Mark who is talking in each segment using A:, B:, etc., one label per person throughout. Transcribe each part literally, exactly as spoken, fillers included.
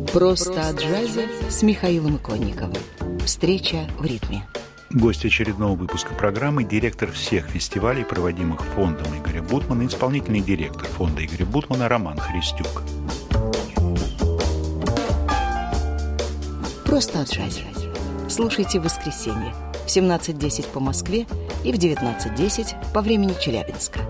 A: Просто о джазе с Михаилом Иконниковым. Встреча в ритме.
B: Гость очередного выпуска программы – директор всех фестивалей, проводимых фондом Игоря Бутмана, исполнительный директор фонда Игоря Бутмана Роман Христюк.
A: Просто о джазе. Слушайте в воскресенье в семнадцать десять по Москве и в девятнадцать десять по времени Челябинска.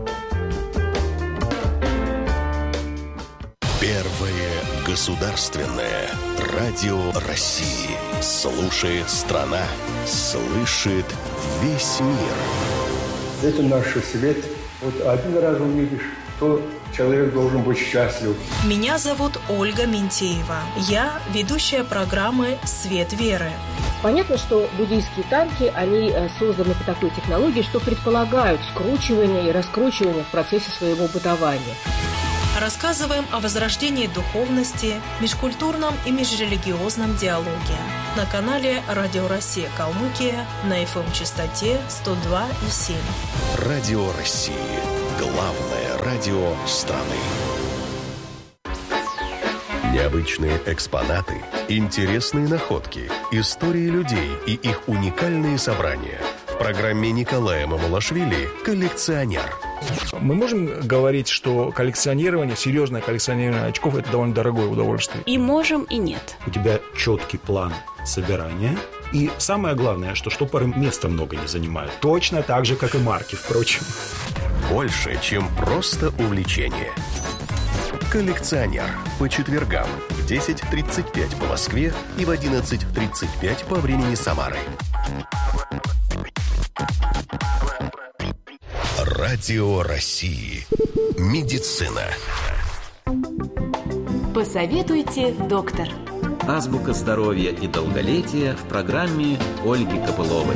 C: Первое государственное радио России. Слушает страна, слышит весь мир.
D: Это наш свет. Вот один раз увидишь, то человек должен быть счастлив.
E: Меня зовут Ольга Ментеева. Я ведущая программы «Свет веры».
F: Понятно, что буддийские танки, они созданы по такой технологии, что предполагают скручивание и раскручивание в процессе своего бытования.
E: Рассказываем о возрождении духовности, межкультурном и межрелигиозном диалоге. На канале «Радио Россия Калмыкия» на эф эм-частоте сто два и семь.
C: Радио России. Главное радио страны. Необычные экспонаты, интересные находки, истории людей и их уникальные собрания. В программе Николая Мамулашвили «Коллекционер».
G: Мы можем говорить, что коллекционирование, серьезное коллекционирование очков – это довольно дорогое удовольствие?
H: И можем, и нет.
I: У тебя четкий план собирания. И самое главное, что штопоры места много не занимают. Точно так же, как и марки, впрочем.
C: Больше, чем просто увлечение. «Коллекционер» по четвергам в десять тридцать пять по Москве и в одиннадцать тридцать пять по времени Самары. Радио России. Медицина.
H: Посоветуйте, доктор.
J: Азбука здоровья и долголетия в программе Ольги Копыловой.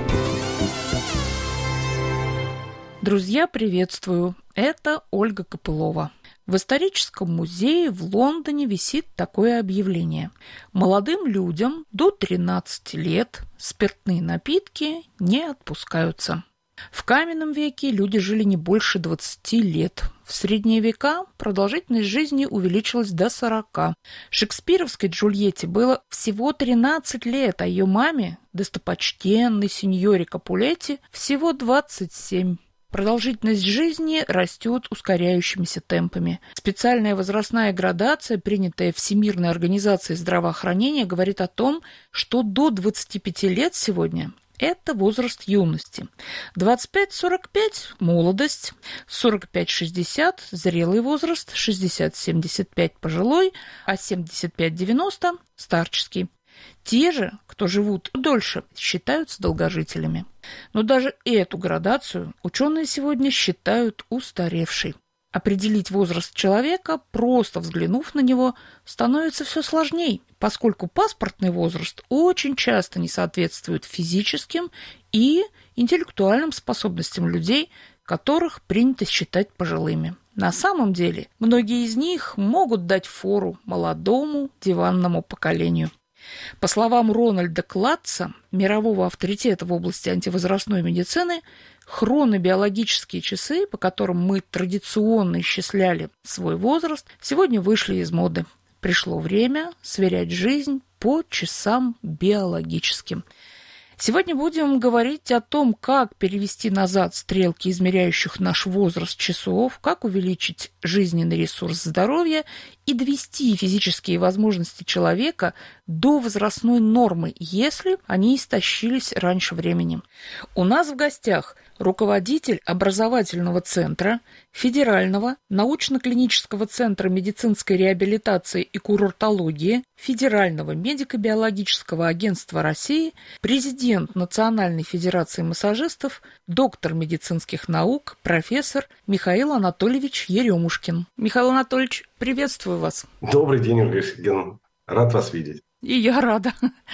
K: Друзья, приветствую. Это Ольга Копылова. В историческом музее в Лондоне висит такое объявление. Молодым людям до тринадцати лет спиртные напитки не отпускаются. В каменном веке люди жили не больше двадцати лет. В средние века продолжительность жизни увеличилась до сорока. Шекспировской Джульетте было всего тринадцать лет, а ее маме, достопочтенной сеньоре Капулетти, всего двадцать семь. Продолжительность жизни растет ускоряющимися темпами. Специальная возрастная градация, принятая Всемирной организацией здравоохранения, говорит о том, что до двадцати пяти лет сегодня это возраст юности. двадцать пять сорок пять – молодость, сорок пять шестьдесят – зрелый возраст, шестьдесят семьдесят пять – пожилой, а семьдесят пять девяносто – старческий. Те же, кто живут дольше, считаются долгожителями. Но даже эту градацию ученые сегодня считают устаревшей. Определить возраст человека, просто взглянув на него, становится все сложнее, поскольку паспортный возраст очень часто не соответствует физическим и интеллектуальным способностям людей, которых принято считать пожилыми. На самом деле, многие из них могут дать фору молодому диванному поколению. По словам Рональда Клатца, мирового авторитета в области антивозрастной медицины, хронобиологические часы, по которым мы традиционно исчисляли свой возраст, сегодня вышли из моды. Пришло время сверять жизнь по часам биологическим. Сегодня будем говорить о том, как перевести назад стрелки, измеряющих наш возраст часов, как увеличить жизненный ресурс здоровья и довести физические возможности человека до возрастной нормы, если они истощились раньше времени. У нас в гостях руководитель образовательного центра Федерального научно-клинического центра медицинской реабилитации и курортологии Федерального медико-биологического агентства России, президент Национальной федерации массажистов, доктор медицинских наук, профессор Михаил Анатольевич Еремушкин. Михаил Анатольевич, приветствую вас.
D: Добрый день, Ольга Сергеевна. Рад вас видеть.
K: И я рада.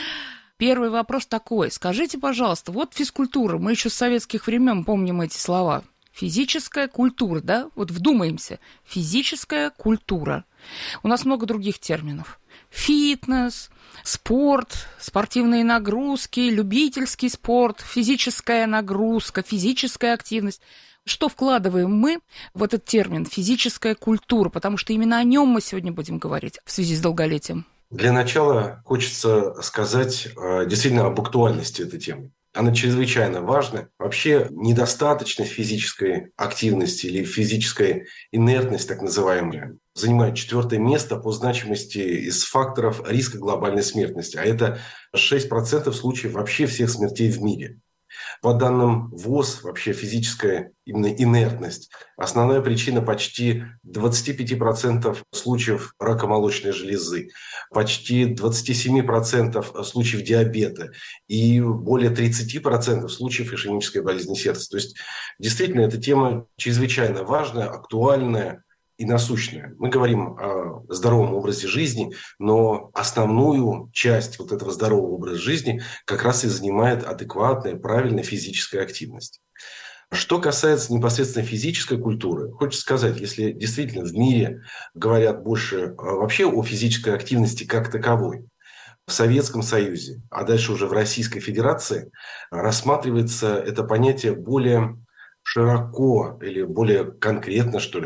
K: Первый вопрос такой. Скажите, пожалуйста, вот физкультура, мы еще с советских времен помним эти слова. Физическая культура, да? Вот вдумаемся. Физическая культура. У нас много других терминов. Фитнес, спорт, спортивные нагрузки, любительский спорт, физическая нагрузка, физическая активность. Что вкладываем мы в этот термин «физическая культура», потому что именно о нем мы сегодня будем говорить в связи с долголетием?
L: Для начала хочется сказать действительно об актуальности этой темы. Она чрезвычайно важна. Вообще недостаточность физической активности или физическая инертность, так называемая, занимает четвертое место по значимости из факторов риска глобальной смертности. А это шесть процентов случаев вообще всех смертей в мире. По данным ВОЗ, вообще физическая именно инертность – основная причина почти двадцать пять процентов случаев рака молочной железы, почти двадцать семь процентов случаев диабета и более тридцать процентов случаев ишемической болезни сердца. То есть, действительно, эта тема чрезвычайно важная, актуальная и насущная. Мы говорим о здоровом образе жизни, но основную часть вот этого здорового образа жизни как раз и занимает адекватная, правильная физическая активность. Что касается непосредственно физической культуры, хочется сказать, если действительно в мире говорят больше вообще о физической активности как таковой, в Советском Союзе, а дальше уже в Российской Федерации рассматривается это понятие более широко или более конкретно, что ли,